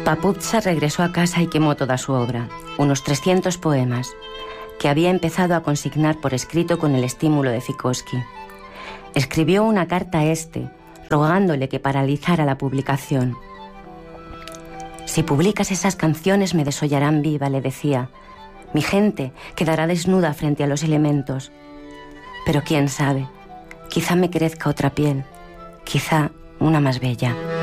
Papuzza regresó a casa y quemó toda su obra, unos 300 poemas, que había empezado a consignar por escrito con el estímulo de Zykowski. Escribió una carta a este, rogándole que paralizara la publicación. «Si publicas esas canciones me desollarán viva», le decía. «Mi gente quedará desnuda frente a los elementos. Pero quién sabe, quizá me crezca otra piel, quizá una más bella».